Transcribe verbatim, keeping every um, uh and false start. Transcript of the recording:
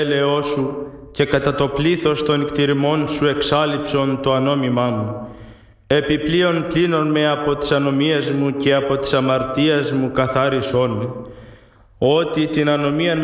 έλεό σου και κατά το πλήθος των κτηριμών σου εξάλειψον το ανόμημά μου. Επιπλέον πλύνον με από τις ανομίες μου και από τις αμαρτίες μου καθάρισόν με. Ότι την ανομίαν